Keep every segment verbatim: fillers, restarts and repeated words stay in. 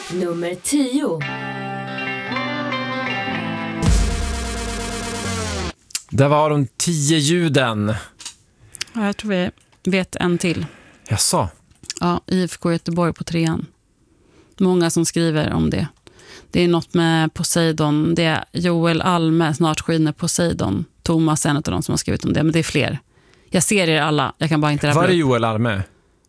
Nummer tio. Där var de tio ljuden. Ja, jag tror vi vet en till. Jag sa. Ja, I F K Göteborg på trean. Många som skriver om det. Det är något med Poseidon. Det är Joel Alme, Snart skiner Poseidon. Thomas är en av de som har skrivit om det, men det är fler. Jag ser er alla, jag kan bara inte rabbla. Var det Joel Alme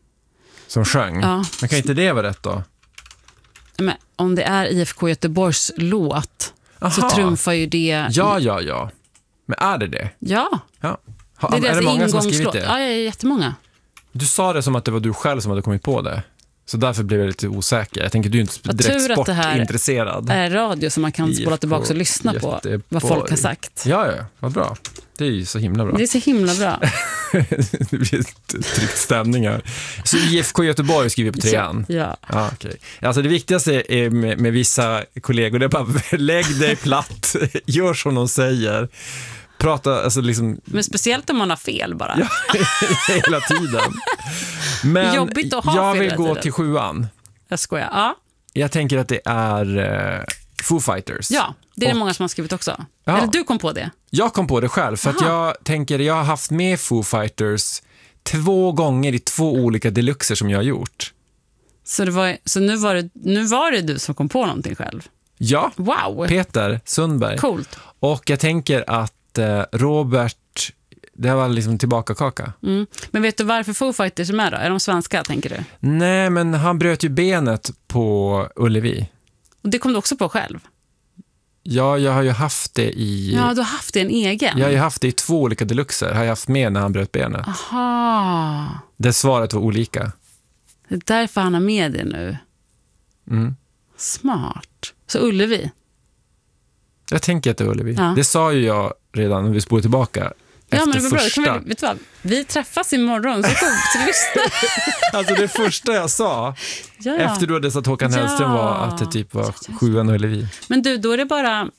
som sjöng? Ja. Men kan inte det vara rätt då? Men om det är I F K Göteborgs låt, Aha. så trumfar ju det... Ja, ja, ja. Men är det det? Ja. Ja. Ha, Det är, är det många som har skrivit det? Ja, det är jättemånga. Du sa det som att det var du själv som hade kommit på det. Så därför blev jag lite osäker. Jag tänker du är inte Vad direkt tur att det här sportintresserad. är radio som man kan spola tillbaka och lyssna på Göteborg. vad folk har sagt. Ja, ja, vad bra. Det är ju så himla bra. Det är så himla bra. Det blir tryckt stämning här. Så I F K Göteborg skriver på trean. Ja. Ja, okay. Alltså det viktigaste är med, med vissa kollegor, det är bara lägg dig platt, gör som de säger. Prata, alltså liksom... Men speciellt om man har fel bara. Ja, hela tiden. Men jobbigt att ha jag fel vill hela gå tiden. till sjuan. Jag skojar. Ja, Jag tänker att det är uh, Foo Fighters. ja det är det Och- många som har skrivit också. Ja. Eller du kom på det. Jag kom på det själv för att Aha. jag tänker, jag har haft med Foo Fighters två gånger i två olika deluxer som jag har gjort. Så, det var, så nu, var det, nu var det du som kom på någonting själv. Ja, Wow, Peter Sundberg. coolt. Och jag tänker att eh, Robert, det var liksom tillbaka kaka. Mm. Men vet du varför Foo Fighters är med då? Är de svenska, tänker du? Nej, men han bröt ju benet på Ullevi. Och det kom du också på själv? Ja, jag har ju haft det i... Ja, du har haft det en egen. Jag har ju haft det i två olika deluxer. Har jag haft med när han bröt benet. Aha. Det svaret var olika. Det är därför han har med det nu. Mm. Smart. Så Ullevi? Jag tänker att det är Ullevi. Ja. Det sa ju jag redan när vi spolade tillbaka. Ja, efter men det var första. bra. Kan vi, vet du vad? Vi träffas imorgon, så kom så lyssna. Alltså det första jag sa Ja. efter du hade sagt Håkan Ja. Hellström var att det typ var sjuan och Ullevi. Men du, då är det bara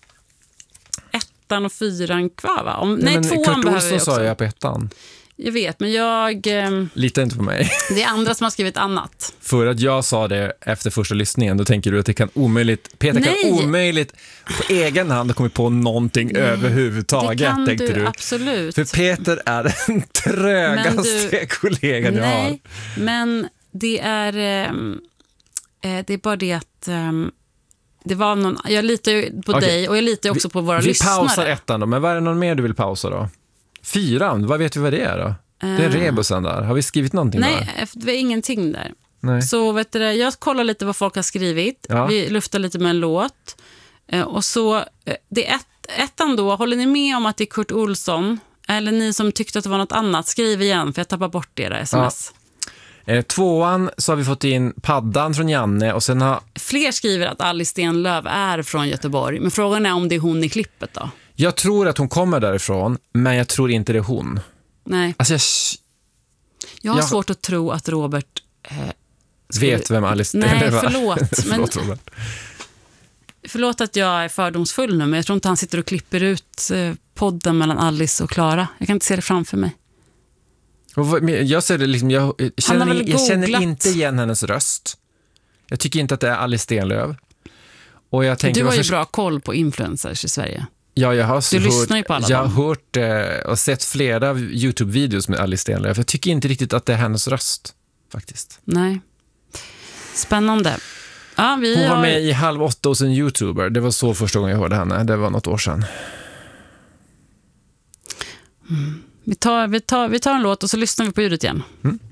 ettan och fyran kvar, va? Om, nej, men tvåan Kurt behöver Olsson vi också. sa jag på ettan. Jag vet, men jag... ehm, Lita inte på mig. Det är andra som har skrivit annat. För att jag sa det efter första lyssningen, då tänker du att det kan omöjligt, Peter Nej. kan omöjligt på egen hand ha kommit på någonting överhuvudtaget, Det kan tänkte du, du. absolut. För Peter är den trögaste Men du- kollegan jag har. Nej, men det är... ehm, eh, det är bara det att... ehm, det var någon, jag litar ju på Okej. dig och jag litar ju också vi, på våra vi lyssnare. pausar ettan då, men vad är det någon mer du vill pausa då? Fyran, vad vet vi vad det är då? Det är Eh, rebusen där. Har vi skrivit någonting där? Nej, det var ingenting där. Nej. Så vet du, det, jag kollar lite vad folk har skrivit. Ja. Vi luftar lite med en låt. Eh, och så, eh, det är ett, ettan då, håller ni med om att det är Kurt Olsson? Eller ni som tyckte att det var något annat, skriv igen för jag tappar bort era sms. Eh, tvåan så har vi fått in paddan från Janne och sen har... Fler skriver att Alice Stenlöf är från Göteborg. Men frågan är om det är hon i klippet då? Jag tror att hon kommer därifrån, men jag tror inte det är hon. Nej, Alltså jag jag har jag- svårt att tro att Robert... Eh, vet vem Alice Nej, eller vad- förlåt, men- förlåt Robert. Förlåt att jag är fördomsfull nu, men jag tror inte han sitter och klipper ut eh, podden mellan Alice och Klara. Jag kan inte se det framför mig. Och vad- men Jag ser det liksom, jag Han känner, har väl jag känner googlat. inte igen hennes röst. Jag tycker inte att det är Alice Stenlöf. Och jag tänker, Du har ju varför- bra koll på influencers i Sverige. Ja, jag har Du hört, lyssnar ju på alla jag har dem. hört eh, och sett flera YouTube-videos med Alice Stenlöf. Jag tycker inte riktigt att det är hennes röst, faktiskt. Nej. Spännande. Ja, vi Hon var har... med i Halv åtta hos en YouTuber. Det var så första gången jag hörde henne. Det var något år sedan. vi, tar, vi, tar, vi tar en låt och så lyssnar vi på ljudet igen. Mm.